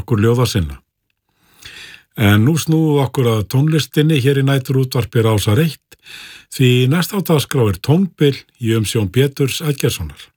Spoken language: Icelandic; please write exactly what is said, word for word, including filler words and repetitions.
okkur ljóða sinna. En nú snúum við okkur að tónlistinni hér í næturútvarpi Rásar eitt, því næst á dagskrá er tónbil í umsjón Péturs Eggertssonar.